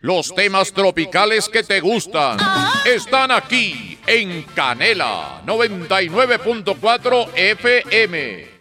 Los temas tropicales que te gustan están aquí en Canela 99.4 FM.